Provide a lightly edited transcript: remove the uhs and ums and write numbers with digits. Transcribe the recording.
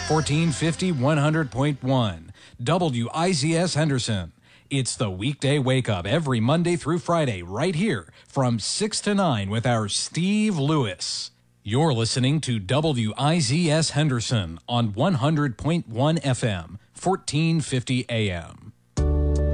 1450 100.1. WIZS Henderson. It's the weekday wake up every Monday through Friday right here from 6 to 9 with our Steve Lewis. You're listening to WIZS Henderson on 100.1 FM, 1450 AM.